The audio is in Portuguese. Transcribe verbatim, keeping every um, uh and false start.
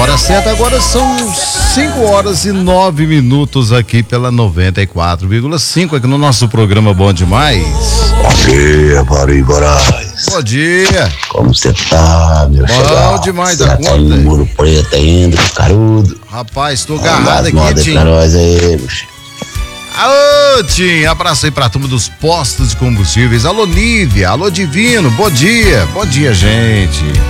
Hora certa agora são cinco horas e nove minutos aqui pela noventa e quatro vírgula cinco aqui no nosso programa Bom Demais. Bom dia, Mauri Moraes. Bom dia. Como você tá, meu Bom xará? demais Você da tá conta. em Muro Preto ainda, carudo. Rapaz, tô Dá agarrado as modas aqui, Tim. pra nós aí, meu xará. Alô, Tim, abraço aí pra turma dos postos de combustíveis. Alô, Nívia, alô, Divino, bom dia. Bom dia, gente.